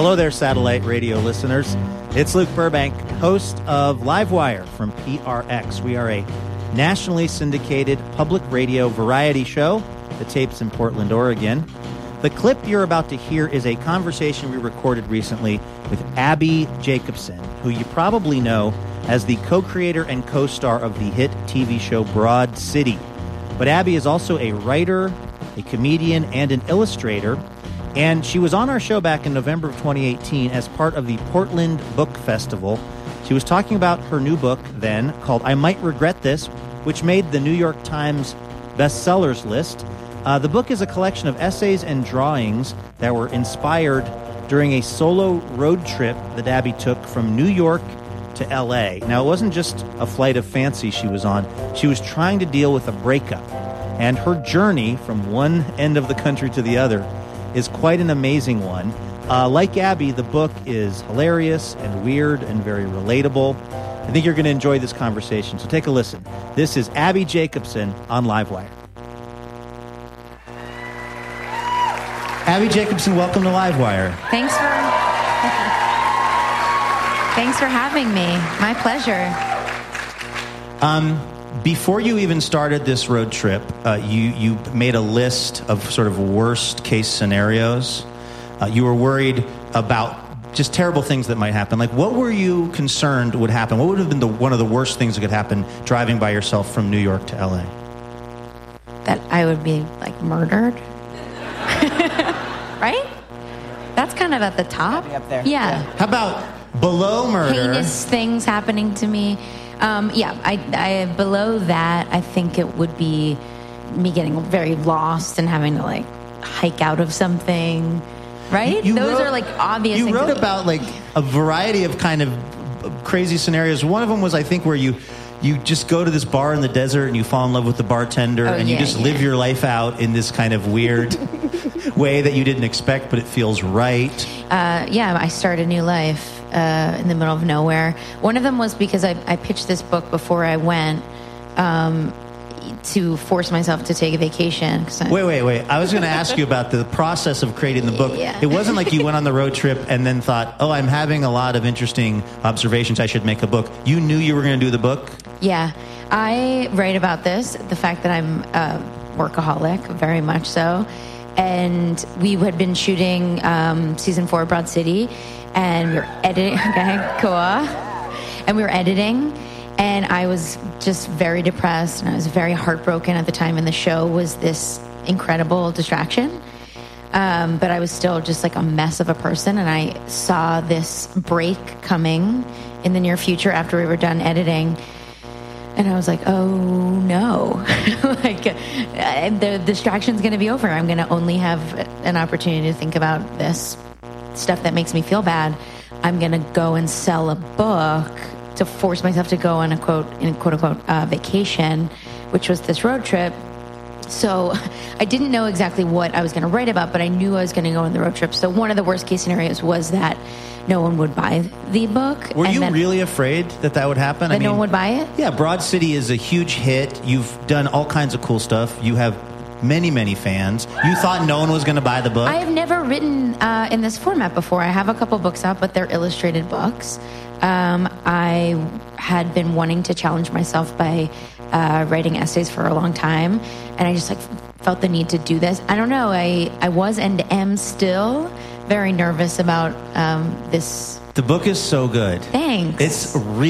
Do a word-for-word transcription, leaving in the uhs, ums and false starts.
Hello there, satellite radio listeners. It's Luke Burbank, host of Livewire from P R X. We are a nationally syndicated public radio variety show that tapes in Portland, Oregon. The clip you're about to hear is a conversation we recorded recently with Abbi Jacobson, who you probably know as the co-creator and co-star of the hit T V show Broad City. But Abbi is also a writer, a comedian, and an illustrator. And she was on our show back in November of twenty eighteen as part of the Portland Book Festival. She was talking about her new book then called I Might Regret This, which made the New York Times bestsellers list. Uh, the book is a collection of essays and drawings that were inspired during a solo road trip that Abbi took from New York to L A. Now, it wasn't just a flight of fancy she was on. She was trying to deal with a breakup. And her journey from one end of the country to the other is quite an amazing one. Uh, like Abbi, the book is hilarious and weird and very relatable. I think you're going to enjoy this conversation, so take a listen. This is Abbi Jacobson on Livewire. Abbi Jacobson, welcome to Livewire. Thanks for Thanks for having me. My pleasure. Um, before you even started this road trip, uh, you you made a list of sort of worst case scenarios. Uh, you were worried about just terrible things that might happen. Like, what were you concerned would happen? What would have been the one of the worst things that could happen driving by yourself from New York to L A? That I would be, like, murdered. Right? That's kind of at the top. Up there. Yeah. How about below murder? Heinous things happening to me. Um, yeah, I, I below that, I think it would be me getting very lost and having to, like, hike out of something. Right? You Those wrote, are, like, obvious you things. wrote about, like, a variety of kind of crazy scenarios. One of them was, I think, where you you just go to this bar in the desert and you fall in love with the bartender oh, and you yeah, just yeah. live your life out in this kind of weird way that you didn't expect, but it feels right. Uh, yeah, I started a new life uh, in the middle of nowhere. One of them was because I, I pitched this book before I went um, to force myself to take a vacation. I, wait, wait, wait. I was going to ask you about the process of creating the book. Yeah. It wasn't like you went on the road trip and then thought, oh, I'm having a lot of interesting observations. I should make a book. You knew you were going to do the book? Yeah. I write about this, the fact that I'm a workaholic, very much so. And we had been shooting um, season four of Broad City, and we were editing. Okay, cool. And we were editing, and I was just very depressed, and I was very heartbroken at the time. And the show was this incredible distraction, um, but I was still just like a mess of a person. And I saw this break coming in the near future after we were done editing. And I was like, oh, no. like, uh, the distraction's going to be over. I'm going to only have an opportunity to think about this stuff that makes me feel bad. I'm going to go and sell a book to force myself to go on a quote, in quote unquote, uh, vacation, which was this road trip. So I didn't know exactly what I was going to write about, but I knew I was going to go on the road trip. So one of the worst case scenarios was that no one would buy the book. Were and you that, really afraid that that would happen? That I mean, no one would buy it? Yeah, Broad City is a huge hit. You've done all kinds of cool stuff. You have many, many fans. You thought no one was going to buy the book? I have never written uh, in this format before. I have a couple books out, but they're illustrated books. Um, I had been wanting to challenge myself by uh, writing essays for a long time, and I just like felt the need to do this. I don't know. I, I was and am still very nervous about um, this. The book is so good. Thanks. It's really